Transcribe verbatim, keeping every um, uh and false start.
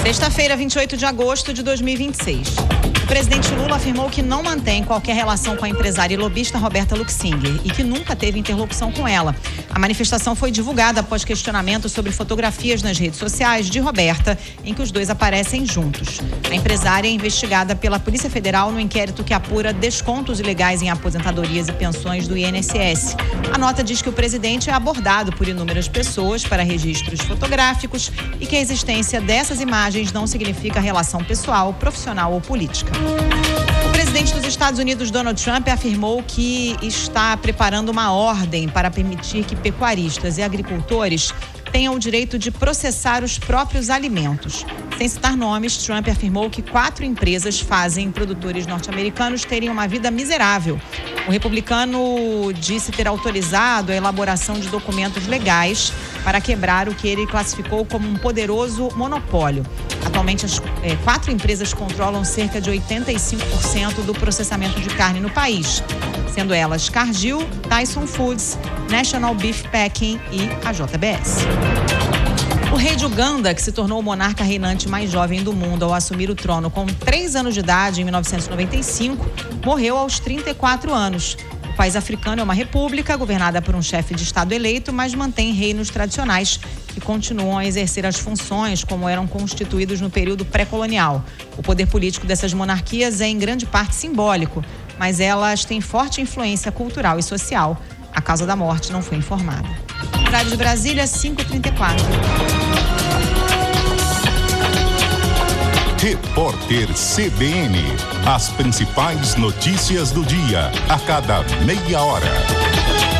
Sexta-feira, vinte e oito de agosto de dois mil e vinte e seis. O presidente Lula afirmou que não mantém qualquer relação com a empresária e lobista Roberta Luxinger e que nunca teve interlocução com ela. A manifestação foi divulgada após questionamento sobre fotografias nas redes sociais de Roberta, em que os dois aparecem juntos. A empresária é investigada pela Polícia Federal no inquérito que apura descontos ilegais em aposentadorias e pensões do I N S S. A nota diz que o presidente é abordado por inúmeras pessoas para registros fotográficos e que a existência dessas imagens não significa relação pessoal, profissional ou política. O presidente dos Estados Unidos, Donald Trump, afirmou que está preparando uma ordem para permitir que pecuaristas e agricultores tenham o direito de processar os próprios alimentos. Sem citar nomes, Trump afirmou que quatro empresas fazem produtores norte-americanos terem uma vida miserável. O republicano disse ter autorizado a elaboração de documentos legais para quebrar o que ele classificou como um poderoso monopólio. Atualmente, as é, quatro empresas controlam cerca de oitenta e cinco por cento do processamento de carne no país, sendo elas Cargill, Tyson Foods, National Beef Packing e a J B S. O rei de Uganda, que se tornou o monarca reinante mais jovem do mundo ao assumir o trono com três anos de idade em mil novecentos e noventa e cinco, morreu aos trinta e quatro anos. O país africano é uma república governada por um chefe de Estado eleito, mas mantém reinos tradicionais que continuam a exercer as funções como eram constituídos no período pré-colonial. O poder político dessas monarquias é em grande parte simbólico, mas elas têm forte influência cultural e social. A causa da morte não foi informada. Horário de Brasília, cinco e trinta e quatro. Repórter C B N. As principais notícias do dia, a cada meia hora.